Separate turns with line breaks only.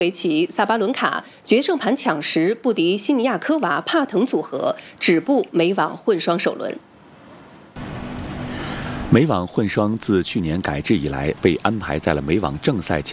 围棋萨巴伦卡决胜盘抢十不敌西尼亚科娃帕滕组合，止步美网混双首轮。
美网混双自去年改制以来，被安排在了美网正赛前。